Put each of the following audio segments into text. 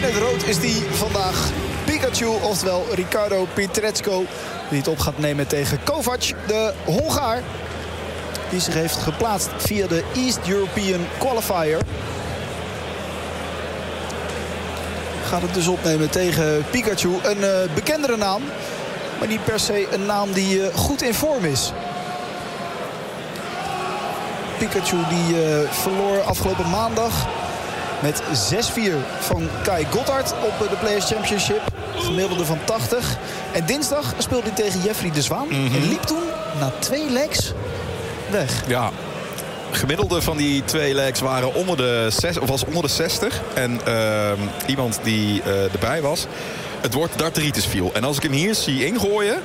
het rood is die vandaag Pikachu, oftewel Ricardo Pietreczko, die het op gaat nemen tegen Kovac, de Hongaar. Die zich heeft geplaatst via de East European Qualifier. Gaat het dus opnemen tegen Pikachu. Een bekendere naam, maar niet per se een naam die goed in vorm is. Pikachu die verloor afgelopen maandag met 6-4 van Kai Goddard op de Players Championship. Gemiddelde van 80. En dinsdag speelde hij tegen Jeffrey de Zwaan. En liep toen na 2 legs weg. Ja, gemiddelde van die 2 legs waren onder de 60. En iemand die erbij was, het woord darteritis viel. En als ik hem hier zie ingooien...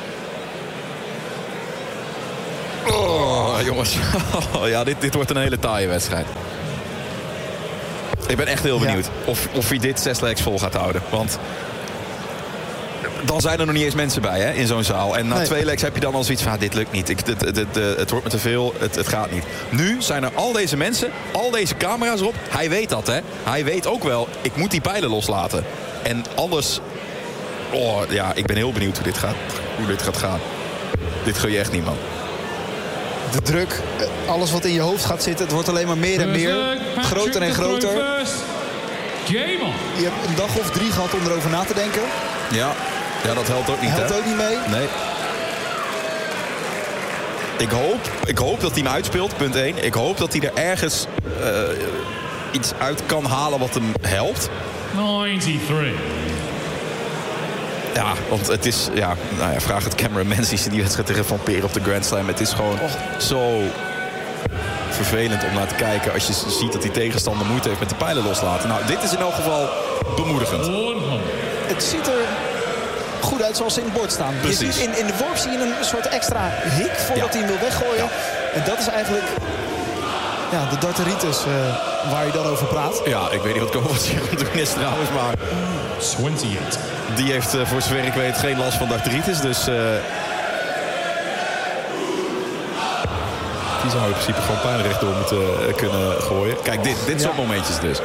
Oh, jongens. Ja, dit wordt een hele taaie wedstrijd. Ik ben echt heel benieuwd of hij dit 6 legs vol gaat houden. Want dan zijn er nog niet eens mensen bij, hè, in zo'n zaal. En na 2 legs heb je dan al zoiets van, dit lukt niet. Het wordt me te veel, het gaat niet. Nu zijn er al deze mensen, al deze camera's erop. Hij weet dat, hè. Hij weet ook wel, ik moet die pijlen loslaten. En anders... Oh, ja, ik ben heel benieuwd hoe dit gaat gaan. Dit gun je echt niet, man. De druk, alles wat in je hoofd gaat zitten, het wordt alleen maar meer en meer. Groter en groter. Je hebt een dag of 3 gehad om erover na te denken. Ja, dat helpt ook niet, hè? Helpt ook niet mee. Nee. Ik hoop dat hij hem uitspeelt, punt 1. Ik hoop dat hij er ergens iets uit kan halen wat hem helpt. 93. Ja, want het is... Ja, nou ja, vraag het Cameron Menzies in die wedstrijd tegen Van Peer op de Grand Slam. Het is gewoon zo vervelend om naar te kijken als je ziet dat die tegenstander moeite heeft met de pijlen loslaten. Nou, dit is in elk geval bemoedigend. Het ziet er goed uit zoals ze in het bord staan. Precies. Je ziet in de worp zie je een soort extra hik voordat hij hem wil weggooien. Ja. En dat is eigenlijk de darteritis waar je dan over praat. Ja, ik weet niet wat Kovac hier aan het doen is trouwens, maar... 28. Die heeft voor zover ik weet geen last van darteritis, dus... Die zou in principe gewoon pijnrecht door moeten kunnen gooien. Kijk, dit soort momentjes dus.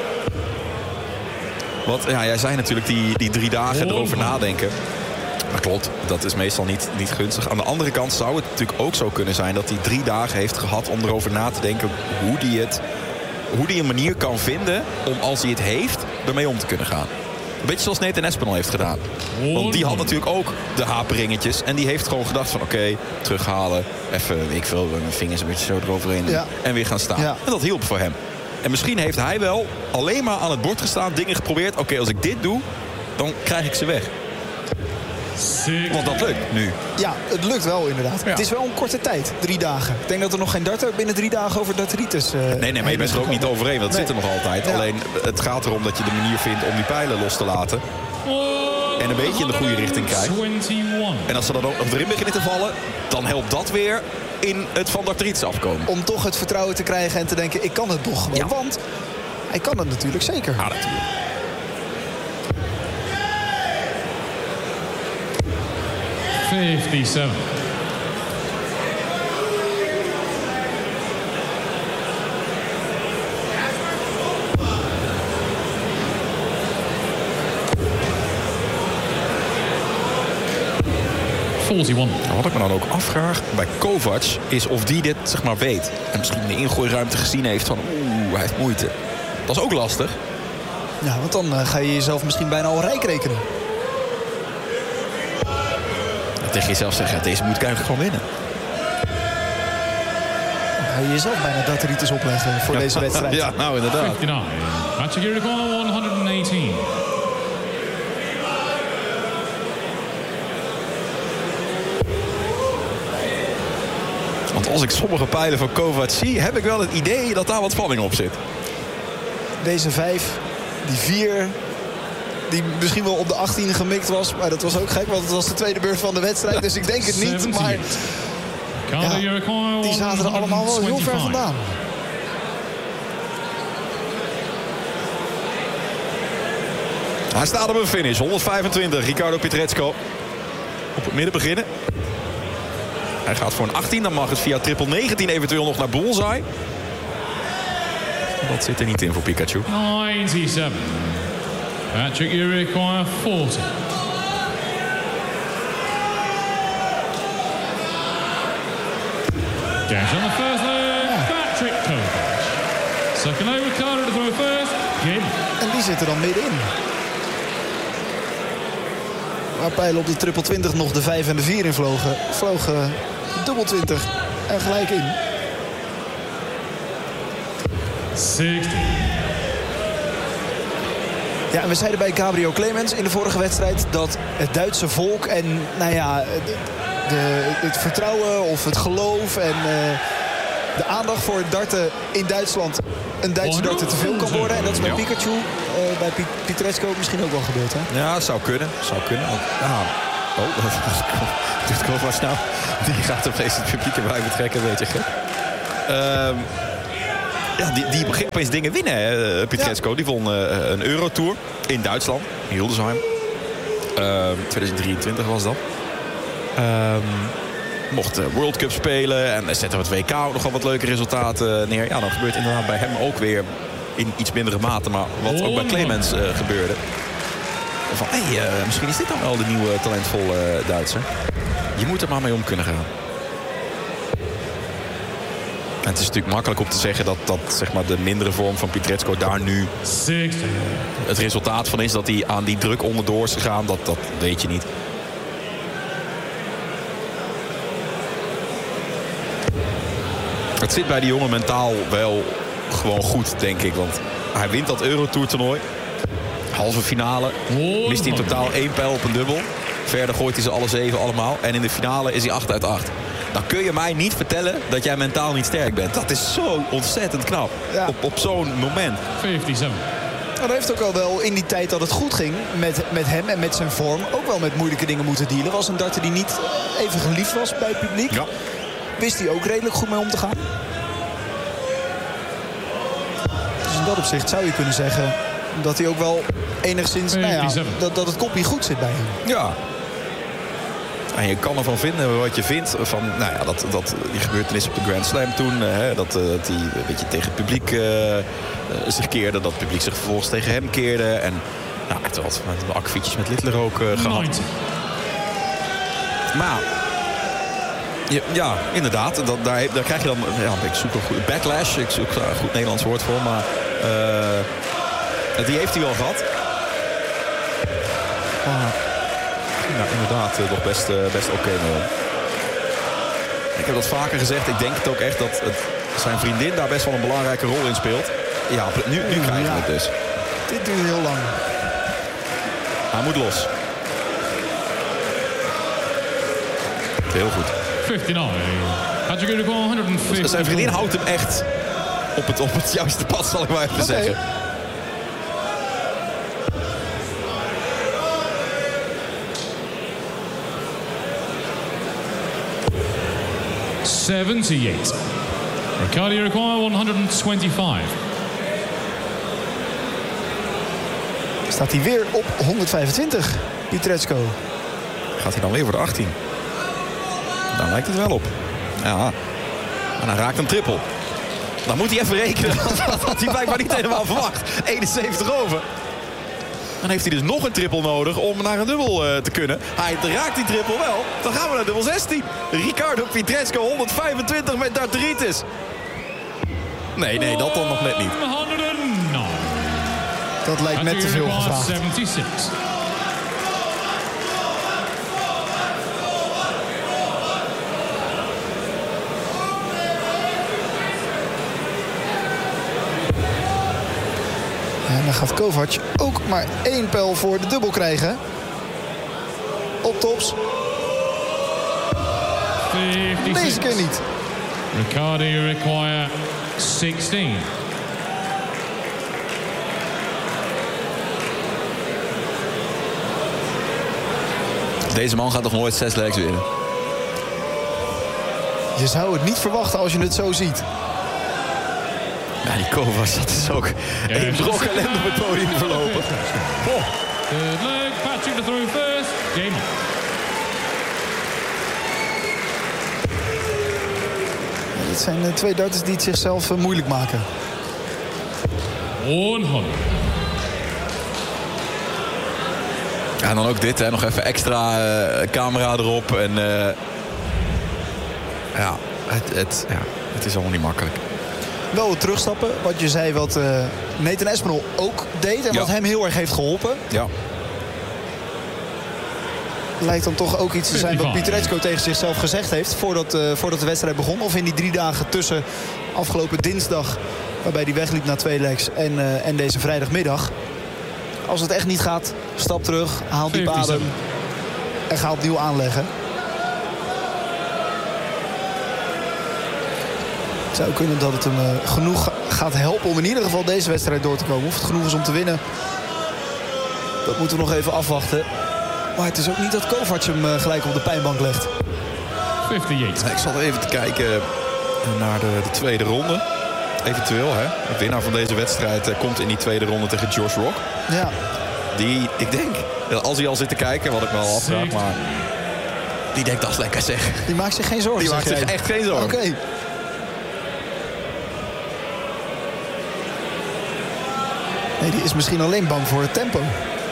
Want ja, jij zei natuurlijk die 3 dagen erover nadenken. Maar klopt, dat is meestal niet gunstig. Aan de andere kant zou het natuurlijk ook zo kunnen zijn dat hij 3 dagen heeft gehad om erover na te denken hoe die een manier kan vinden om, als hij het heeft, ermee om te kunnen gaan. Een beetje zoals Nathan Espinal heeft gedaan. Want die had natuurlijk ook de haperingetjes. En die heeft gewoon gedacht van oké, terughalen. Even, ik wil mijn vingers een beetje zo eroverheen. Ja. En weer gaan staan. Ja. En dat hielp voor hem. En misschien heeft hij wel alleen maar aan het bord gestaan. Dingen geprobeerd. Oké, als ik dit doe, dan krijg ik ze weg. Want dat lukt nu. Ja, het lukt wel inderdaad. Ja. Het is wel een korte tijd, 3 dagen. Ik denk dat er nog geen darter binnen 3 dagen over darteritis... Nee, maar je bent er ook niet overheen. Dat zit er nog altijd. Ja. Alleen, het gaat erom dat je de manier vindt om die pijlen los te laten. En een beetje in de goede richting krijgt. En als ze dan ook nog erin beginnen te vallen, dan helpt dat weer in het van darteritis afkomen. Om toch het vertrouwen te krijgen en te denken, ik kan het toch gewoon. Ja. Want hij kan het natuurlijk zeker. Ja, natuurlijk. Wat ik me dan ook afvraag bij Kovac is of die dit zeg maar weet. En misschien in de ingooiruimte gezien heeft van hij heeft moeite. Dat is ook lastig. Ja, want dan ga je jezelf misschien bijna al rijk rekenen. Tegen jezelf zeggen, deze moet ik eigenlijk gewoon winnen. Dan ga je jezelf bijna darteritis opleggen voor deze wedstrijd. Ja, nou inderdaad. 59. Match record 118. Want als ik sommige pijlen van Kovac zie, heb ik wel het idee dat daar wat spanning op zit. Deze 5, die 4... die misschien wel op de 18 gemikt was. Maar dat was ook gek, want het was de tweede beurt van de wedstrijd. Dus ik denk het niet, maar... die zaten er allemaal wel heel ver vandaan. Hij staat op een finish, 125, Ricardo Pietreczko. Op het midden beginnen. Hij gaat voor een 18, dan mag het via triple 19 eventueel nog naar bullseye. Dat zit er niet in voor Pikachu. 97. Patrick, you require 40. Dash on the first leg, Patrick Kovac. Second leg, Ricardo to throw first, game. En die zit er dan middenin. Waar pijlen op de triple 20 nog de 5 en de 4 in vlogen. Vlogen dubbel 20 en gelijk in. 60. Ja, en we zeiden bij Gabriel Clemens in de vorige wedstrijd dat het Duitse volk en nou ja, het vertrouwen of het geloof en de aandacht voor het darten in Duitsland een Duitse darter te veel kan worden. En dat is bij Pikachu, bij Pietreczko misschien ook wel gebeurd, hè? Ja, het zou kunnen. Want, oh, dat komt maar snel. Die gaat opeens het publiek erbij betrekken, weet je gek. Ja, die begint opeens dingen winnen, hè, Pietreczko. Ja. Die won een Eurotour in Duitsland, in Hildesheim. 2023 was dat. Mocht World Cup spelen en zetten we het WK ook nog wel wat leuke resultaten neer. Ja, dan gebeurt inderdaad bij hem ook weer in iets mindere mate, maar wat ook bij Clemens gebeurde. Van, misschien is dit dan wel de nieuwe talentvolle Duitser. Je moet er maar mee om kunnen gaan. En het is natuurlijk makkelijk om te zeggen dat zeg maar, de mindere vorm van Pietreczko daar nu het resultaat van is. Dat hij aan die druk onderdoor is gegaan, dat weet je niet. Het zit bij die jongen mentaal wel gewoon goed, denk ik. Want hij wint dat Eurotour-toernooi. Halve finale. Mist hij in totaal 1 pijl op een dubbel. Verder gooit hij ze alle 7 allemaal. En in de finale is hij 8 uit 8. Dan kun je mij niet vertellen dat jij mentaal niet sterk bent. Dat is zo ontzettend knap. Ja. Op zo'n moment. 57. Nou, dat heeft ook al wel in die tijd dat het goed ging met hem en met zijn vorm ook wel met moeilijke dingen moeten dealen. Was een darter die niet even geliefd was bij het publiek. Ja. Wist hij ook redelijk goed mee om te gaan. Dus in dat opzicht zou je kunnen zeggen dat hij ook wel enigszins, dat het kopje goed zit bij hem. Ja. En je kan ervan vinden wat je vindt van die gebeurtenis op de Grand Slam toen. Dat hij een beetje tegen het publiek zich keerde. Dat het publiek zich vervolgens tegen hem keerde. En het had akkefietjes met Littler ook gehad. 90. Maar ja, inderdaad. Daar krijg je dan... ik zoek een goede backlash. Ik zoek daar een goed Nederlands woord voor. Maar die heeft hij wel gehad. Ja, inderdaad, nog best oké. Ik heb dat vaker gezegd. Ik denk het ook echt dat zijn vriendin daar best wel een belangrijke rol in speelt. Ja, nu krijgen we het dus. Dit duurt heel lang. Hij moet los. Heel goed. 59. Zijn vriendin houdt hem echt op het juiste pad, zal ik maar even zeggen. 78. Ricardo require 125. Staat hij weer op 125, Pietreczko. Gaat hij dan weer voor de 18? Dan lijkt het wel op. Ja. En dan raakt een triple. Dan moet hij even rekenen. Dat had hij blijkbaar niet helemaal verwacht. 71 over. Dan heeft hij dus nog een triple nodig om naar een dubbel te kunnen. Hij raakt die triple wel. Dan gaan we naar dubbel 16. Ricardo Pietreczko 125 met darteritis. Nee, dat dan nog net niet. 109. Dat lijkt net te veel gevraagd. 76. En dan gaat Kovac ook maar 1 pijl voor de dubbel krijgen. Op tops. 56. Deze keer niet. Ricardo require 16. Deze man gaat nog nooit 6 legs winnen. Je zou het niet verwachten als je het zo ziet. Ja, die Kovac, dat is ook een brok ellende op het podium verlopen. Oh. Third leg, Patrick to throw first. Game on. Dit zijn 2 darters die het zichzelf moeilijk maken. 100. Ja, en dan ook dit, hè. Nog even extra camera erop. En het is allemaal niet makkelijk. Wel het terugstappen, wat je zei, wat Nathan Aspinall ook deed. En wat hem heel erg heeft geholpen. Ja. Lijkt dan toch ook iets te zijn wat Pietreczko tegen zichzelf gezegd heeft voordat de wedstrijd begon. Of in die 3 dagen tussen afgelopen dinsdag, waarbij hij wegliep na 2 legs, en deze vrijdagmiddag. Als het echt niet gaat, stap terug, haal die adem en ga opnieuw aanleggen. Het zou kunnen dat het hem genoeg gaat helpen om in ieder geval deze wedstrijd door te komen. Of het genoeg is om te winnen, dat moeten we nog even afwachten. Maar het is ook niet dat Kovac hem gelijk op de pijnbank legt. 58. Ik zat even te kijken naar de tweede ronde. Eventueel, hè. De winnaar van deze wedstrijd komt in die tweede ronde tegen Josh Rock. Ja. Die, ik denk, als hij al zit te kijken, wat ik me al afvraag, maar die denkt, dat is lekker zeg. Die maakt zich geen zorgen. Die maakt zich echt geen zorgen. Oké. Nee, die is misschien alleen bang voor het tempo.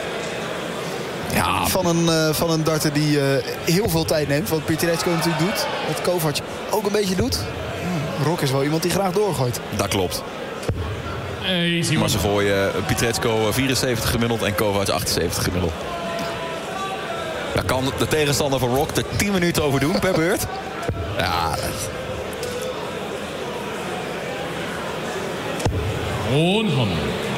Ja, Van een darter die heel veel tijd neemt. Wat Pietreczko natuurlijk doet. Wat Kovac ook een beetje doet. Rock is wel iemand die graag doorgooit. dat klopt. Maar ze gooien Pietreczko 74 gemiddeld en Kovac 78 gemiddeld. Daar kan de tegenstander van Rock er 10 minuten over doen per beurt. Ja, 100.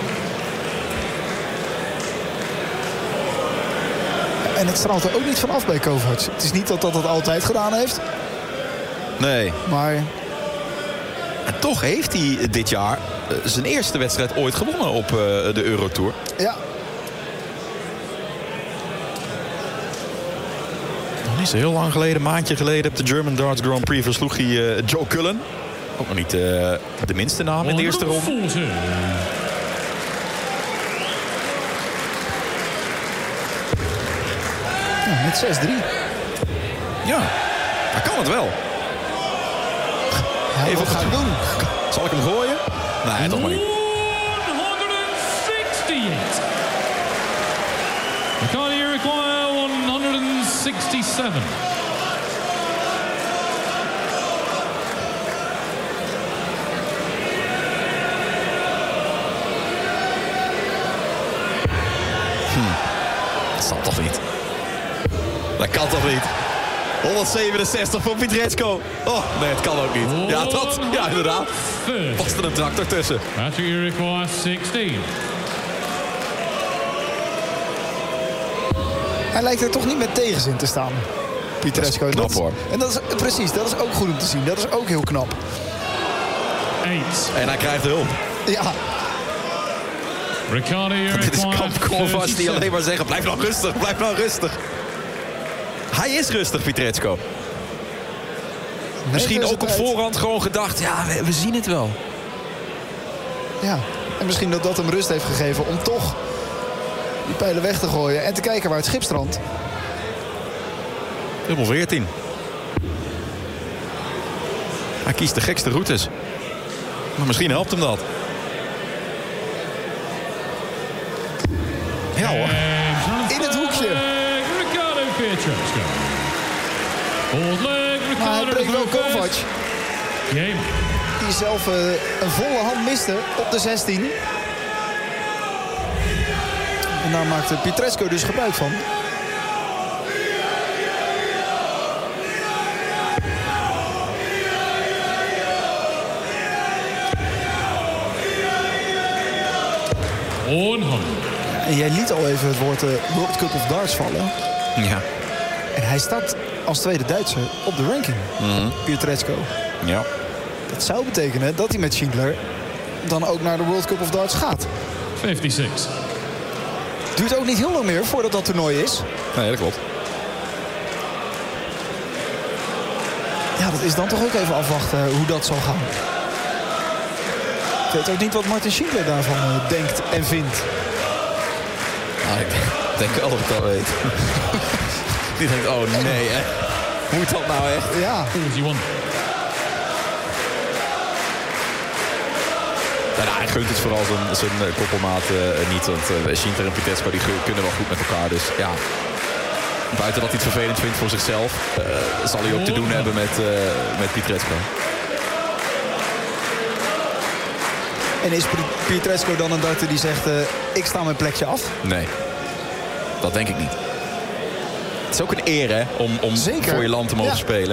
En het straalt er ook niet van af bij Kovac. Het is niet dat dat altijd gedaan heeft. nee. Maar En toch heeft hij dit jaar zijn eerste wedstrijd ooit gewonnen op de Eurotour. ja, Nog niet zo heel lang geleden, een maandje geleden, op de German Darts Grand Prix versloeg hij Joe Cullen. Ook nog niet de minste naam in de eerste ronde. 140. met 6-3. Ja, hij kan het wel. Ja, Even wat gaan we doen? Zal ik hem gooien? Nee, toch maar niet. 168. Riccardi require 167. Dat zal toch niet. Dat kan toch niet. 167 voor Pietreczko. Oh, nee, het kan ook niet. Ja, ja, inderdaad. Past er een tractor tussen. Patrick Iroquois 16. Hij lijkt er toch niet met tegenzin te staan. Pietreczko. Dat is knap, hoor. En dat is precies, dat is ook goed om te zien. Dat is ook heel knap. 8. En hij krijgt hulp. Ja, Riccardi Dit is Iroquois Kovac die 37. alleen maar zeggen, blijf nou rustig, blijf nou rustig. Hij is rustig, Pietreczko. Misschien ook op voorhand gewoon gedacht, ja, we zien het wel. Ja, en misschien dat hem rust heeft gegeven om toch die pijlen weg te gooien. En te kijken waar het schip strandt. Helemaal 14. Hij kiest de gekste routes. Maar misschien helpt hem dat. Ja hoor. In het hoekje. Riccardo Pietreczko. Hold leg, Maar hij Riccardo breekt wel Kovac. Game. Die zelf een volle hand miste op de 16. En daar maakte Pietreczko dus gebruik van. En jij liet al even het woord World Cup of Darts vallen. Ja. En hij start als tweede Duitser op de ranking. Pietreczko. Ja. Dat zou betekenen dat hij met Schindler dan ook naar de World Cup of Darts gaat. 56. Duurt ook niet heel lang meer voordat dat toernooi is. Nee, dat klopt. Ja, dat is dan toch ook even afwachten hoe dat zal gaan. Ik weet ook niet wat Martin Schindler daarvan denkt en vindt. Nou, ik denk wel dat ik dat weet. Die denkt, oh nee, hè. Moet dat nou echt? Ja, 41. Nou, hij gunt het vooral zijn koppelmaat niet. Want Schinter en Pietreczko die kunnen wel goed met elkaar. Dus ja, buiten dat hij het vervelend vindt voor zichzelf, zal hij ook te doen hebben met Pietreczko. En is Pietreczko dan een darter die zegt, ik sta mijn plekje af? Nee, dat denk ik niet. Het is ook een eer, hè, om voor je land te mogen spelen.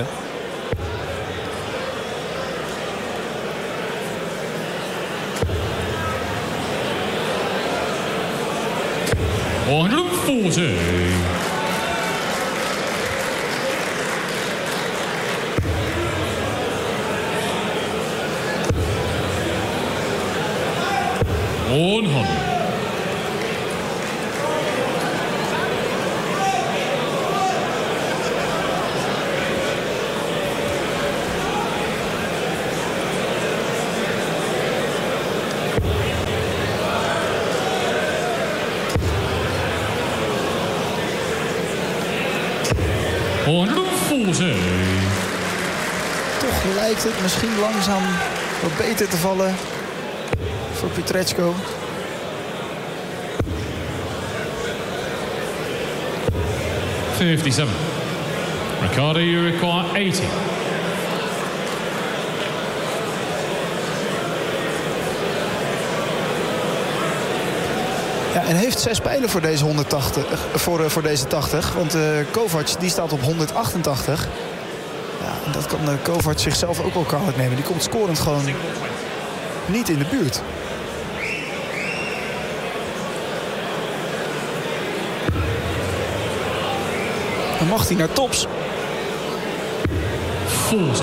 Toch lijkt het misschien langzaam wat beter te vallen voor Pietreczko. $57. Ricardo, you require 80. Ja, en heeft 6 pijlen voor deze 180, voor deze 80. Want Kovac die staat op 188. Ja, en dat kan Kovac zichzelf ook wel kwalijk nemen. Die komt scorend gewoon niet in de buurt. Dan mag hij naar tops. 40.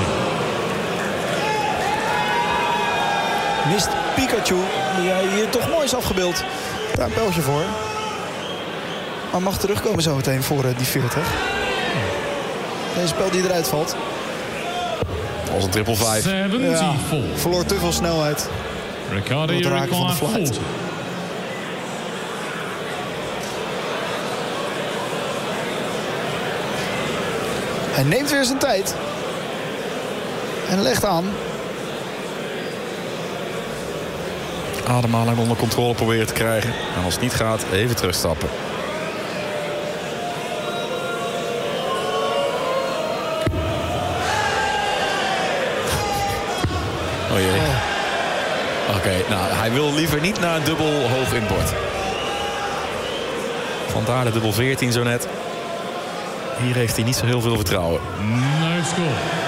Mist Pikachu. Die hij hier toch mooi is afgebeeld. Daar een pijltje voor. Maar mag terugkomen zometeen voor die 40. Deze spel die eruit valt. Als een 555. Ja, verloor te veel snelheid. Ricardo, het you raken van de require flight. 40. Hij neemt weer zijn tijd. En legt aan. Ademhaling onder controle proberen te krijgen. En als het niet gaat, even terugstappen. Oh jee. Oké, nou, hij wil liever niet naar een dubbel hoog inbord. Vandaar de dubbel 14 zo net. Hier heeft hij niet zo heel veel vertrouwen. No score.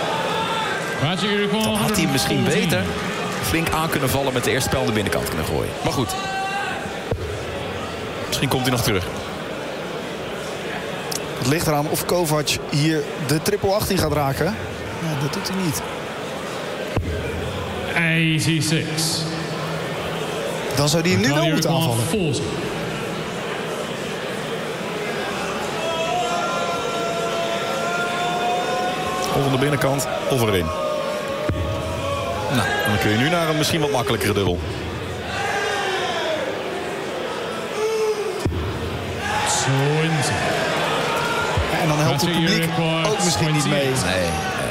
Dan had hij misschien beter flink aan kunnen vallen met de eerste spel aan de binnenkant kunnen gooien. Maar goed. Misschien komt hij nog terug. Het ligt eraan of Kovac hier de triple 18 gaat raken. Ja, dat doet hij niet. 86. Dan zou hij hem nu wel moeten aanvallen. 40. Of aan de binnenkant of erin. Nou, dan kun je nu naar een misschien wat makkelijkere dubbel. Ja, en dan helpt het publiek ook misschien niet mee. Nee.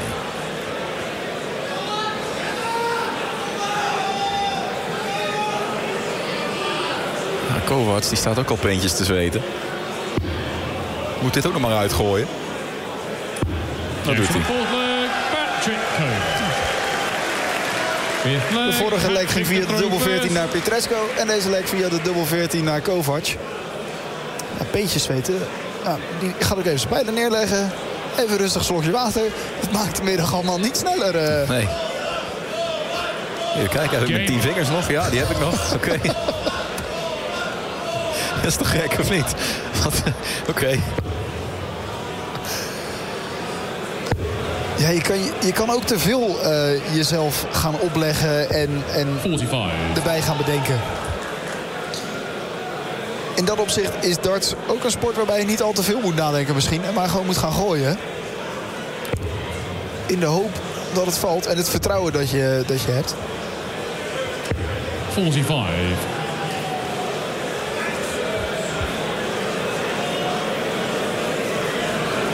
Nou, Kovac die staat ook al peentjes te zweten. Moet dit ook nog maar uitgooien. Dat doet hij. De vorige leg ging via de dubbel 14 naar Pietreczko. En deze leg via de dubbel 14 naar Kovac. Ja, peentjes zweten. Nou, die gaat ook even zijn pijlen neerleggen. Even rustig een slokje water. Het maakt de middag allemaal niet sneller. Nee. Even kijken, heb ik met 10 vingers nog? Ja, die heb ik nog. Oké. Dat is toch gek, of niet? Oké. Ja, je kan ook te veel jezelf gaan opleggen en 45. erbij gaan bedenken. In dat opzicht is darts ook een sport waarbij je niet al te veel moet nadenken misschien. Maar gewoon moet gaan gooien. In de hoop dat het valt en het vertrouwen dat je hebt. 45.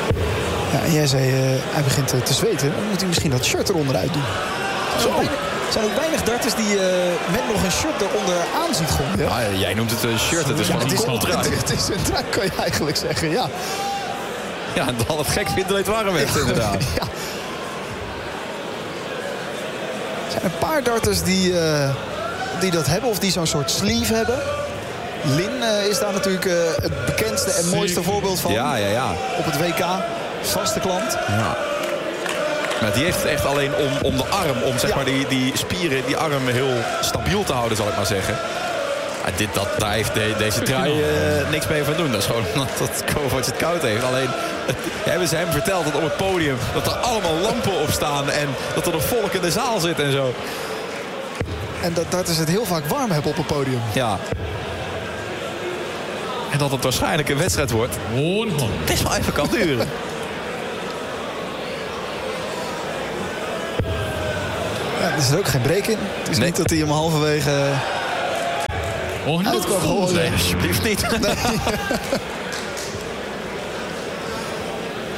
Ja, en jij zei, hij begint te zweten. Dan moet hij misschien dat shirt eronder uit doen. Zo. Er zijn ook weinig darters die met nog een shirt eronder aan ziet gooien. Ja, jij noemt het een shirt, het is gewoon een kooltrui. Het is een trui, kan je eigenlijk zeggen, ja. Ja, en dan het gek vindt dat het warm werd, inderdaad. Ja. Er zijn een paar darters die dat hebben of die zo'n soort sleeve hebben. Lin is daar natuurlijk het bekendste en mooiste voorbeeld van. Ja. Op het WK. Vaste klant. Ja. Maar die heeft het echt alleen om de arm. Om zeg maar die spieren, die arm heel stabiel te houden, zal ik maar zeggen. Daar heeft deze trui niks mee van doen. Dat is gewoon dat Kovacs het koud heeft. Alleen hebben ze hem verteld dat op het podium dat er allemaal lampen op staan. En dat er nog volk in de zaal zit en zo. En dat is het heel vaak warm hebben op het podium. Ja. En dat het waarschijnlijk een wedstrijd wordt. Het is wel even kan duren. Ja, er zit ook geen break in. Het is niet dat hij hem halverwege... Nee, alsjeblieft niet. Nee.